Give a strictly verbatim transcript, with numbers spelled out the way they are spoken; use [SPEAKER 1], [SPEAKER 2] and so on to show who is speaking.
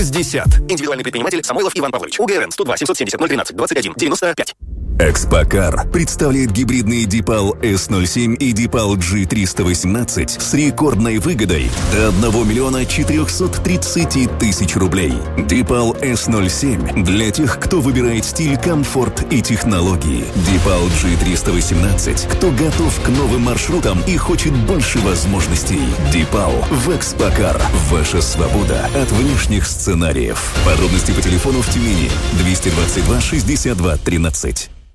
[SPEAKER 1] шестьдесят. Индивидуальный предприниматель Самойлов Иван Павлович. УГРН сто два семьсот семьдесят ноль тринадцать двадцать один девяносто пять.
[SPEAKER 2] Экспокар представляет гибридные Дипал эс ноль семь и Дипал джи триста восемнадцать с рекордной выгодой до одного миллиона четырехсот тридцати тысяч рублей. Дипал эс ноль семь для тех, кто выбирает стиль, комфорт и технологии. Дипал джи триста восемнадцать, кто готов к новым маршрутам и хочет больше возможностей. Дипал в Экспокар. Ваша свобода от внешних сценариев. Подробности по телефону в Тюмени двести двадцать два шестьдесят два тринадцать.